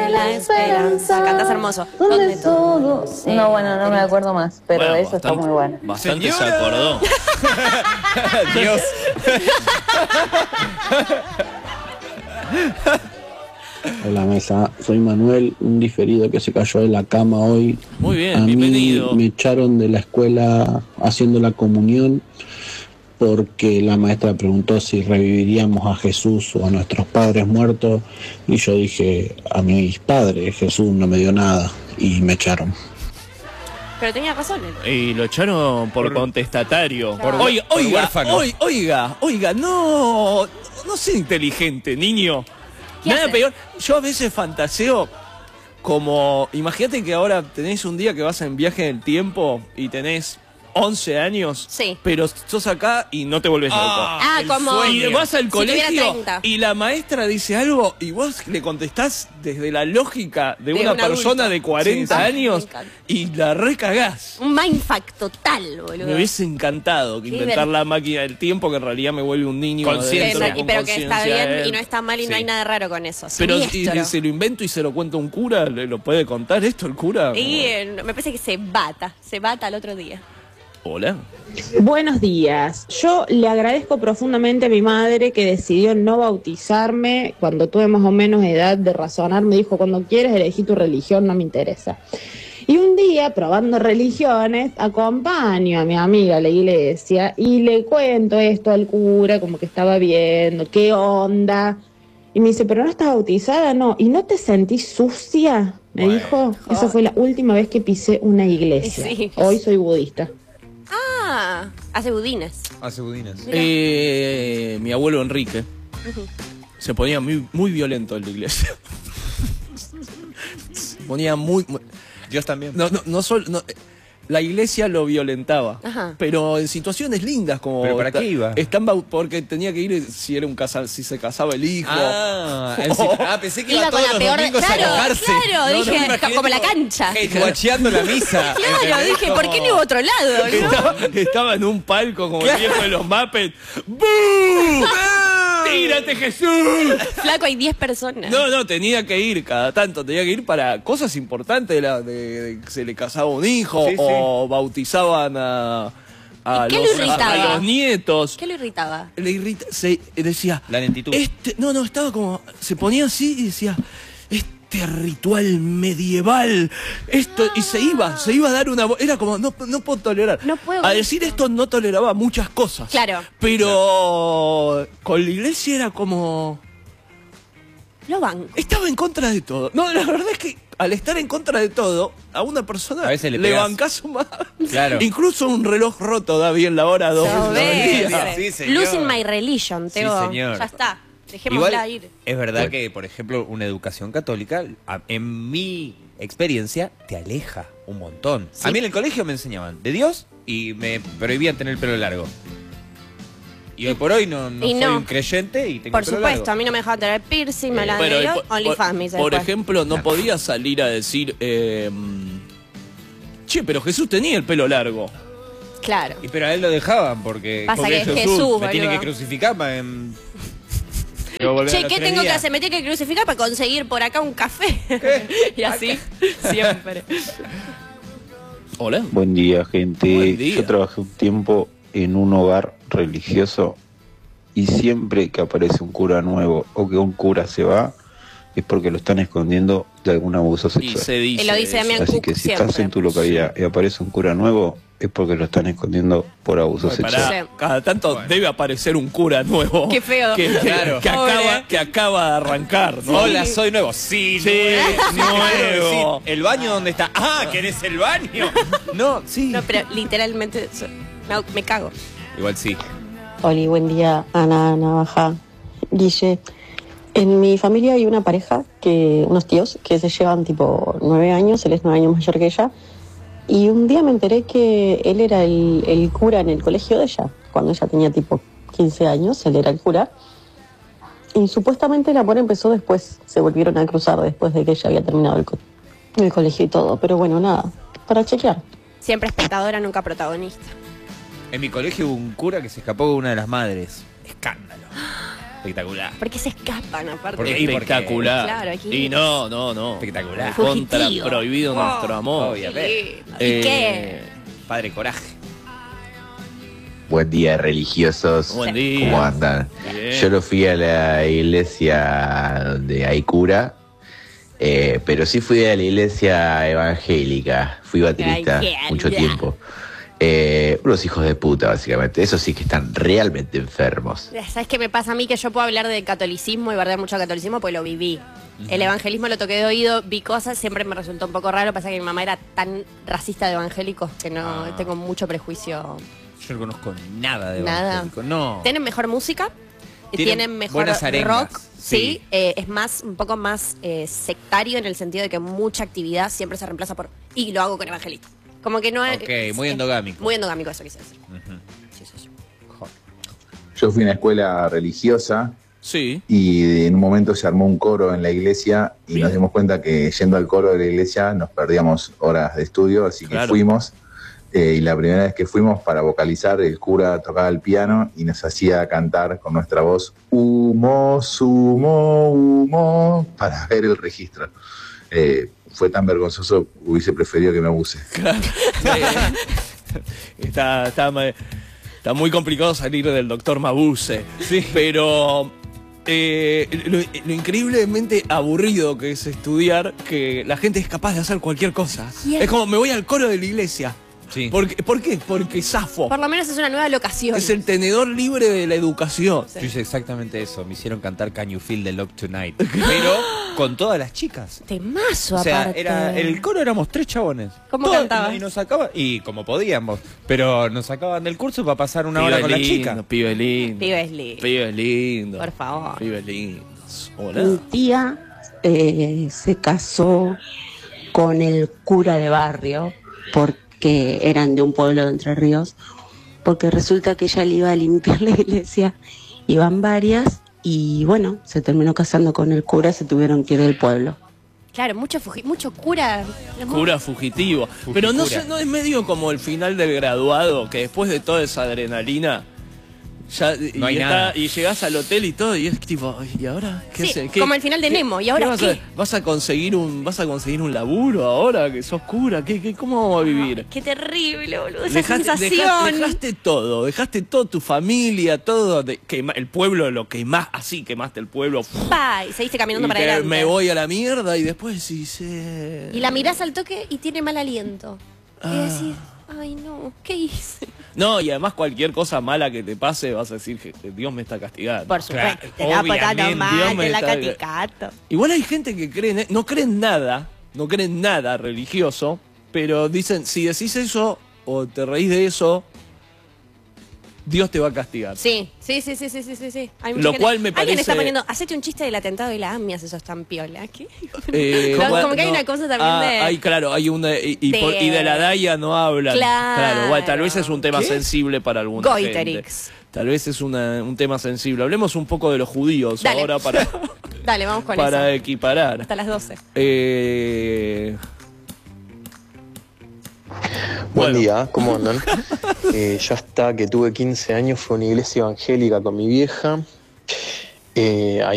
de la esperanza. Cantás hermoso. Donde todo... No, bueno, no me acuerdo más, pero Bueno, eso está muy bueno. Bastante se acordó. Dios. Hola mesa, soy Manuel, un diferido que se cayó de la cama hoy. Muy bien, a bienvenido. mí me echaron de la escuela haciendo la comunión porque la maestra preguntó si reviviríamos a Jesús o a nuestros padres muertos y yo dije a mis padres, Jesús no me dio nada y me echaron. Pero tenía razón él. Y lo echaron por contestatario. Claro. Oiga, Por oiga, huérfano. oiga, no sea inteligente, niño. ¿Qué Nada hace? peor. Yo a veces fantaseo como, imagínate que ahora tenés un día que vas en viaje en el tiempo y tenés 11 años, Sí. pero sos acá y no te volvés loco. Ah, como... Y vas al si tuviera colegio 30. y la maestra dice algo y vos le contestás desde la lógica de una un persona adulto. de 40 Sí, sí. años Me encanta. y la recagás. Un mindfuck total, boludo. Me hubiese encantado que Qué inventar divertido. la máquina del tiempo que en realidad me vuelve un niño Consciente. adentro con Pero que está conciencia, bien y no está mal y Sí. no hay nada raro con eso. Pero Siniestro. y se lo invento y se lo cuento a un cura, ¿lo puede contar esto el cura? Y me parece que se bata al otro día. Hola. Buenos días. Yo le agradezco profundamente a mi madre que decidió no bautizarme cuando tuve más o menos edad de razonar. Me dijo, cuando quieres elegir tu religión, no me interesa. Y un día, probando religiones, acompaño a mi amiga a la iglesia y le cuento esto al cura, como que estaba viendo, qué onda. Y me dice, ¿pero no estás bautizada? No. ¿Y no te sentís sucia? Me Bueno, dijo. Esa fue la última vez que pisé una iglesia. Sí. Hoy soy budista. Ah, hace budines. Hace budines. Mi abuelo Enrique se ponía muy violento en la iglesia. Se ponía muy... Dios también. No solo... la iglesia lo violentaba, Ajá. pero en situaciones lindas como... ¿Pero para qué iba? Porque tenía que ir si era si se casaba el hijo. Pensé que Iba iba con todos la los peor... domingos a Claro, enojarse. claro, No, dije, me imaginé como la tipo, cancha. guacheando la misa. Claro, ¿entendés? dije, ¿por qué no iba a otro lado? ¿No? Estaba en un palco como el viejo de los Muppets. ¡Bú! ¡Tírate, Jesús! Flaco, hay 10 personas. No, tenía que ir cada tanto, tenía que ir para cosas importantes, de que se le casaba un hijo Sí, sí. o bautizaban a ¿Y qué lo irritaba? a los nietos. ¿Qué le irritaba? Le irrita, decía... La lentitud. Estaba como... Se ponía así y decía... Este ritual medieval, y se iba a dar una... Era como, no puedo tolerar. No puedo. A decir esto no toleraba muchas cosas. Claro. Pero con la iglesia era como... Lo banco. Estaba en contra de todo. No, la verdad es que al estar en contra de todo, a una persona A veces le pegás. bancás más. Claro. Incluso un reloj roto da bien la hora dos Lo veces. ves. Sí, señor. Losing my religion, Sí, Teo. señor. Ya está. Dejémosla Igual, ir. es verdad que, por ejemplo, una educación católica, en mi experiencia, te aleja un montón. Sí. A mí en el colegio me enseñaban de Dios y me prohibían tener el pelo largo. Y hoy por hoy no Y soy no. un creyente y tengo Por el pelo supuesto, a largo. mí no me dejaban tener piercing, me la Bueno, de y Dios, OnlyFans me dice por después. ejemplo, no podía salir a decir... che, pero Jesús tenía el pelo largo. Claro. Y pero a él lo dejaban porque Pasa porque que es Jesús, me tiene boludo. que crucificar para... Che, ¿qué tengo que hacer? Me tengo que crucificar para conseguir por acá un café. Y así, siempre. Hola. Buen día, gente. Buen día. Yo trabajé un tiempo en un hogar religioso y siempre que aparece un cura nuevo o que un cura se va, es porque lo están escondiendo de algún abuso Y sexual. se dice... Y lo dice Damián Así Cook que si siempre. estás en tu localidad y aparece un cura nuevo, es porque lo están escondiendo por abuso Pará, sexual. Sí. cada tanto debe aparecer un cura nuevo. Qué feo. Claro. Que acaba de arrancar, ¿no? Hola, soy nuevo. Sí, nuevo. ¿El baño dónde está? Ah, ¿querés el baño? No, sí. No, pero literalmente me cago. Igual sí. Oli, buen día, Ana, Navaja, Guille. En mi familia hay una pareja, unos tíos, que se llevan tipo 9 años, él es 9 años mayor que ella. Y un día me enteré que él era el cura en el colegio de ella. Cuando ella tenía tipo 15 años, él era el cura. Y supuestamente el amor empezó después, se volvieron a cruzar después de que ella había terminado el colegio y todo. Pero bueno, nada, para chequear. Siempre espectadora, nunca protagonista. En mi colegio hubo un cura que se escapó con una de las madres. Escándalo. Espectacular. Porque se escapan, aparte. Porque- Espectacular. Claro, aquí- Y no. Espectacular. Contra Fugitivo. prohibido nuestro amor. Obviamente. ¿Y qué? Padre Coraje. Buen día, religiosos. Buen día. ¿Cómo andan? Bien. Yo no fui a la iglesia donde hay cura, pero sí fui a la iglesia evangélica. Fui baterista Evangélica. mucho tiempo. Unos hijos de puta, básicamente. Esos sí que están realmente enfermos. ¿Sabes qué me pasa a mí? Que yo puedo hablar de catolicismo y bardear mucho catolicismo porque lo viví. El evangelismo lo toqué de oído, vi cosas, siempre me resultó un poco raro. Pasa que mi mamá era tan racista de evangélicos que no tengo mucho prejuicio. Yo no conozco nada de Nada. evangélico. No. Tienen mejor música, tienen mejor buenas arengas, rock, sí. es más, un poco más sectario en el sentido de que mucha actividad siempre se reemplaza por y lo hago con evangelistas. Como que no es. Ok, muy endogámico. Muy endogámico, eso quise decir. Yo fui a una escuela religiosa Sí. y en un momento se armó un coro en la iglesia y nos dimos cuenta que yendo al coro de la iglesia nos perdíamos horas de estudio, así que Claro. fuimos. Y la primera vez que fuimos para vocalizar, el cura tocaba el piano y nos hacía cantar con nuestra voz humo, sumo, humo, para ver el registro. Fue tan vergonzoso, hubiese preferido que me abuse. Está muy complicado salir del doctor Mabuse. Sí. Pero lo increíblemente aburrido que es estudiar, que la gente es capaz de hacer cualquier cosa. Yeah. Es como, me voy al coro de la iglesia. Sí. ¿Por qué? Porque zafo. Por lo menos es una nueva locación. Es el tenedor libre de la educación. Yo hice exactamente eso. Me hicieron cantar Can You Feel the Love Tonight. Pero con todas las chicas. Temazo, O sea, aparte. el coro éramos 3 chabones. ¿Cómo Todos- cantabas? Y nos sacaban, y como podíamos, pero nos sacaban del curso para pasar una hora con la chica. Pibe lindo. Pibes lindo. Pibe lindo. Por favor. Pibe lindo. Mi Hola. tía se casó con el cura de barrio porque eran de un pueblo de Entre Ríos, porque resulta que ella le iba a limpiar la iglesia, iban varias y bueno, se terminó casando con el cura, se tuvieron que ir del pueblo. Claro, mucho cura. Cura fugitivo. Pero no sé, no es medio como el final del graduado, que después de toda esa adrenalina ya No hay y nada. y llegás al hotel y todo y es tipo, ¿y ahora qué Sí, haces? como el final de Nemo, ¿y ahora vas qué? vas a conseguir un laburo ahora que sos cura? ¿Cómo vamos a vivir? Qué terrible, boludo, esa sensación. Dejaste todo, tu familia, todo, el pueblo, lo quemás, así quemaste el pueblo. Pa, y seguiste caminando Y para te- adelante. me voy a la mierda y después decís, Y la mirás al toque y tiene mal aliento. Y decís, ay no, ¿qué hice? No, y además cualquier cosa mala que te pase vas a decir que Dios me está castigando. Por supuesto, Claro, te la obviamente, patata Dios mal, me te la está- caticato. Igual hay gente que no creen nada religioso, pero dicen, si decís eso o te reís de eso, Dios te va a castigar. Sí. Hay mucha Lo gente- cual me Alguien parece- está poniendo, hacete un chiste del atentado de la AMIA, eso es tan piola. ¿Qué? Bueno, como que hay una cosa también de... hay una y de la DAIA no hablan. Claro. Bueno, tal vez es un tema sensible para alguna Goiterix. gente. Tal vez es un tema sensible. Hablemos un poco de los judíos Dale. ahora para Dale, vamos con para eso. equiparar. Hasta las 12. Buen Bueno. día, ¿cómo andan? Yo hasta que tuve 15 años fui a una iglesia evangélica con mi vieja. Ahí